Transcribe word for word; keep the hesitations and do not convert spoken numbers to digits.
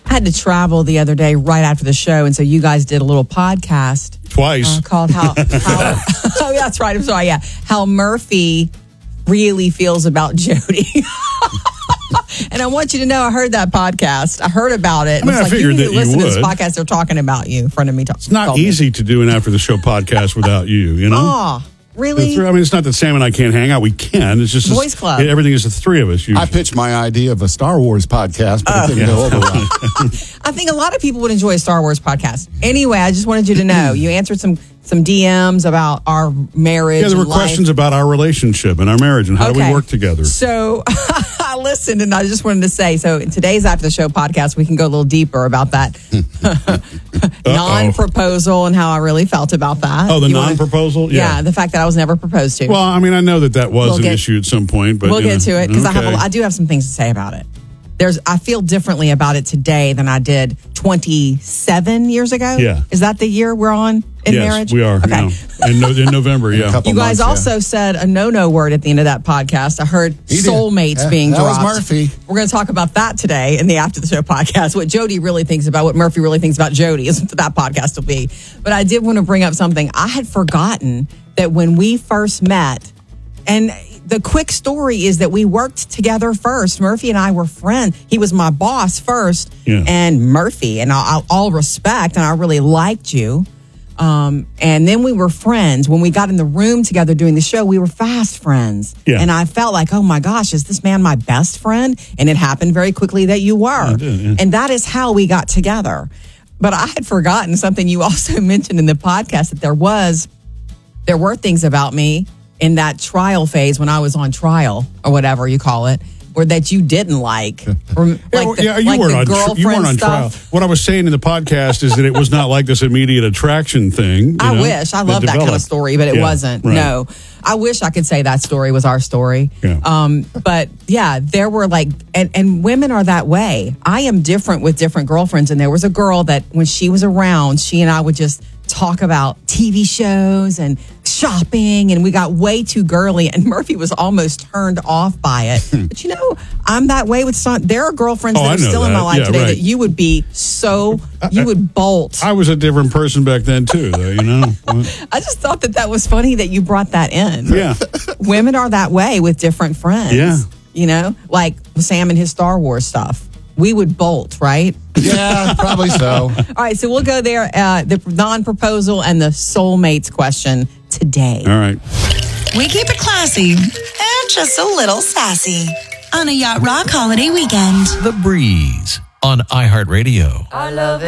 I had to travel the other day right after the show, and so you guys did a little podcast. Twice. Uh, called How... how oh, yeah, that's right. I'm sorry. Yeah. How Murphy really feels about Jody. And I want you to know I heard that podcast. I heard about it. I mean, it's I like, figured you need that to you listen to this would. podcast. They're talking about you in front of me. Talk, It's not easy me. to do an after the show podcast without you, you know? Oh, really? I mean, it's not that Sam and I can't hang out. We can. It's just Boys Club. Everything is the three of us. Usually. I pitched my idea of a Star Wars podcast, but Oh. it didn't go over well. I think a lot of people would enjoy a Star Wars podcast. Anyway, I just wanted you to know you answered some some D Ms about our marriage. Yeah, there were and life. questions about our relationship and our marriage and how do we Okay. work together. So I listened and I just wanted to say, so in today's After the Show podcast, we can go a little deeper about that non-proposal and how I really felt about that. Oh, the You wanna- non-proposal? Yeah. Yeah. the fact that I was never proposed to. Well, I mean, I know that that was We'll an get- issue at some point, but we'll you get know, to it because I have, okay. a, I do have some things to say about it. There's, I feel differently about it today than I did twenty-seven years ago. Yeah. Is that the year we're on in yes, marriage? we are. Okay. Yeah. In, no, in November, yeah. couple You guys months, yeah. also said a no-no word at the end of that podcast. I heard He did. soulmates That- being that was dropped. Murphy. We're going to talk about that today in the After the Show podcast. What Jody really thinks about, what Murphy really thinks about Jody is what that podcast will be. But I did want to bring up something. I had forgotten that when we first met, and the quick story is that we worked together first. Murphy and I were friends. He was my boss first, Yeah. and Murphy, and all, all respect, and I really liked you. Um, and then we were friends. When we got in the room together doing the show, we were fast friends. Yeah. And I felt like, oh my gosh, is this man my best friend? And it happened very quickly that you were. It did, yeah. And that is how we got together. But I had forgotten something you also mentioned in the podcast, that there was, there were things about me in that trial phase when I was on trial or whatever you call it, or that you didn't like. Or, like Yeah, well, the, yeah, you like weren't the on tr- girlfriend you weren't on stuff. trial. What I was saying in the podcast is that it was not like this immediate attraction thing. you I know, wish. I love that kind of developed. story, but it Yeah, wasn't. right. No. I wish I could say that story was our story. Yeah. Um, but yeah, there were like, and, and women are that way. I am different with different girlfriends. And there was a girl that when she was around, she and I would just talk about T V shows and shopping, and we got way too girly, and Murphy was almost turned off by it. But you know, I'm that way with some, there are girlfriends Oh, that I are know still in my that. life Yeah, today right. that you would be so, you would bolt. I was a different person back then, too, though, you know? I just thought that that was funny that you brought that in. Yeah. Women are that way with different friends. Yeah. You know, like Sam and his Star Wars stuff. We would bolt, right? Yeah, probably so. All right, so we'll go there. Uh, the non-proposal and the soulmates question today. All right. We keep it classy and just a little sassy on a Yacht Rock holiday weekend. The Breeze on iHeartRadio. I love it.